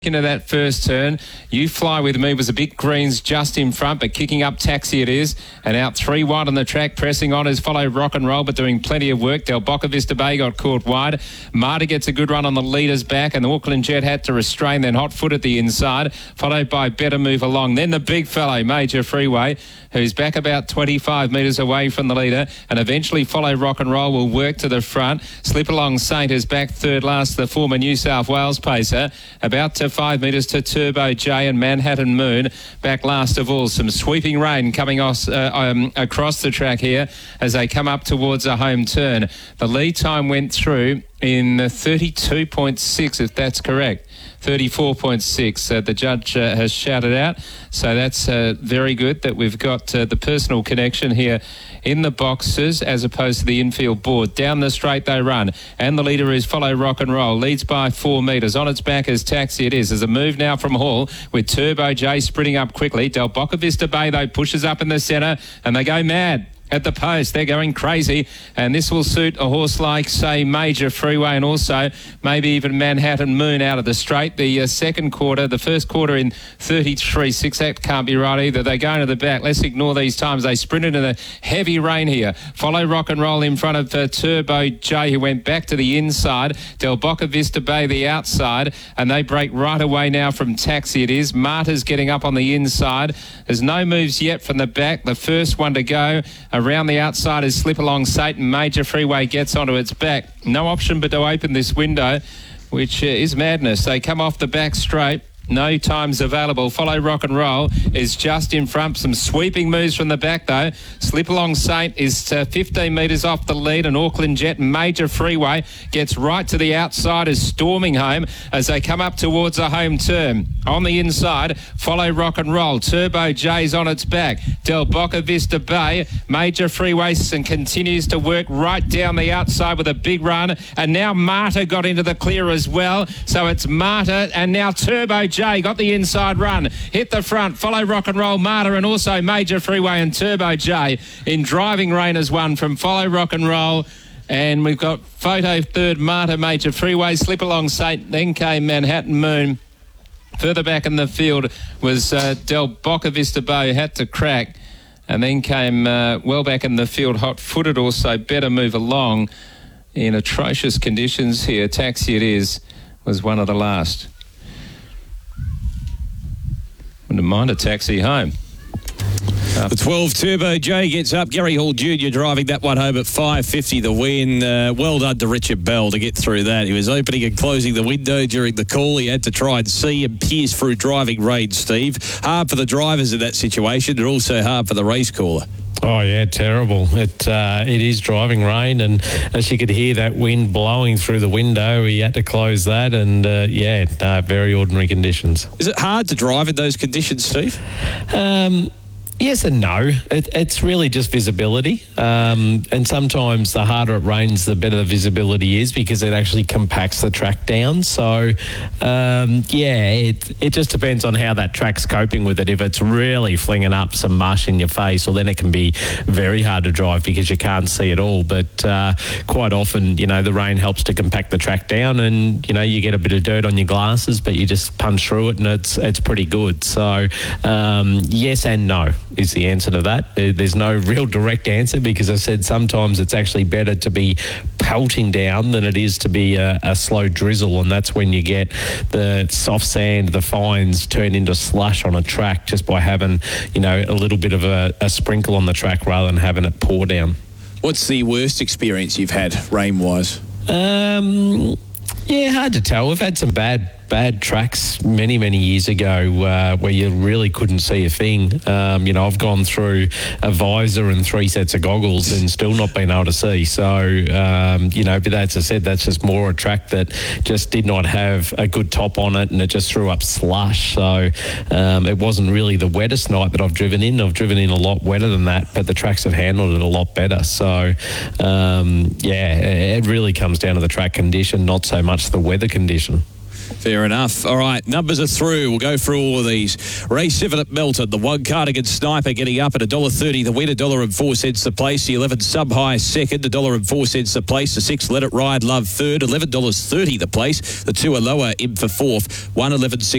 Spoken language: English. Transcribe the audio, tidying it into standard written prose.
Into that first turn, You Fly With Me was a bit greens just in front, but kicking up Taxi it is, and out 3 wide on the track. Pressing on is Follow Rock and Roll, but doing plenty of work. Del Boca Vista Bay got caught wide. Marta gets a good run on the leader's back, and the Auckland Jet had to restrain, then Hot Foot at the inside, followed by Better Move Along. Then the big fellow, Major Freeway, who's back about 25 metres away from the leader, and eventually Follow Rock and Roll will work to the front. Slip Along Saint is back third last, the former New South Wales pacer, about to 5 metres to Turbo J, and Manhattan Moon back last of all. Some sweeping rain coming across the track here as they come up towards a home turn. The lead time went through in 32.6, if that's correct. 34.6, the judge has shouted out. So that's very good that we've got the personal connection here in the boxes as opposed to the infield board. Down the straight they run, and the leader is Follow Rock and Roll. Leads by 4 metres. On its back is Taxi it is. There's a move now from Hall with Turbo J sprinting up quickly. Del Boca Vista Bay, though, pushes up in the centre, and they go mad at the post. They're going crazy, and this will suit a horse like, say, Major Freeway, and also maybe even Manhattan Moon out of the straight. The second quarter, the first quarter in 33.6, that can't be right either. They go into the back. Let's ignore these times. They sprinted in the heavy rain here. Follow Rock and Roll in front of Turbo J, who went back to the inside. Del Boca Vista Bay the outside, and they break right away now from Taxi it is. Marta's getting up on the inside. There's no moves yet from the back. The first one to go around the outside is Slip Along Satan. Major Freeway gets onto its back. No option but to open this window, which is madness. They come off the back straight. No times available. Follow Rock and Roll is just in front. Some sweeping moves from the back, though. Slip Along Saint is 15 metres off the lead, and Auckland Jet Major Freeway gets right to the outside, is storming home as they come up towards a home turn. On the inside, Follow Rock and Roll. Turbo J's on its back. Del Boca Vista Bay, Major Freeway, and continues to work right down the outside with a big run. And now Marta got into the clear as well. So it's Marta, and now Turbo J got the inside run, hit the front. Follow Rock and Roll, Marta, and also Major Freeway and Turbo J in driving rain as one from Follow Rock and Roll. And we've got photo third, Marta, Major Freeway, Slip Along Saint, then came Manhattan Moon. Further back in the field was Del Boca Vista Bay, had to crack, and then came well back in the field, Hot Footed, also Better Move Along. In atrocious conditions here, Taxi it is was one of the last. Wouldn't mind a taxi home. The 12 Turbo J gets up. Gary Hall Jr. driving that one home at 5.50 the win. Well done to Richard Bell to get through that. He was opening and closing the window during the call. He had to try and see and pierce through driving rain, Steve. Hard for the drivers in that situation, and also hard for the race caller. Oh, yeah, terrible. It is driving rain, and as you could hear that wind blowing through the window, he had to close that, and, very ordinary conditions. Is it hard to drive in those conditions, Steve? Yes and no. It's really just visibility. And sometimes the harder it rains, the better the visibility is because it actually compacts the track down. So, it just depends on how that track's coping with it. If it's really flinging up some mush in your face, well, then it can be very hard to drive because you can't see it all. But quite often, the rain helps to compact the track down, and, you get a bit of dirt on your glasses, but you just punch through it and it's pretty good. So, yes and no is the answer to that. There's no real direct answer because I said sometimes it's actually better to be pelting down than it is to be a slow drizzle, and that's when you get the soft sand, the fines turn into slush on a track just by having, a little bit of a sprinkle on the track rather than having it pour down. What's the worst experience you've had rain-wise? Hard to tell. We've had some bad tracks many years ago where you really couldn't see a thing. I've gone through a visor and 3 sets of goggles and still not been able to see. So, but as I said, that's just more a track that just did not have a good top on it, and it just threw up slush. So it wasn't really the wettest night that I've driven in. I've driven in a lot wetter than that, but the tracks have handled it a lot better. So, it really comes down to the track condition, not so much the weather condition. Fair enough. All right, numbers are through. We'll go through all of these. Race 7 at Melton. The 1 Cardigan Sniper getting up at $1.30 the win, $1.04 the place. The 11 Sub High second, $1.04 the place. The 6 Let It Ride Love third, $11.30 the place. The 2 are lower in for fourth, $1.11.60.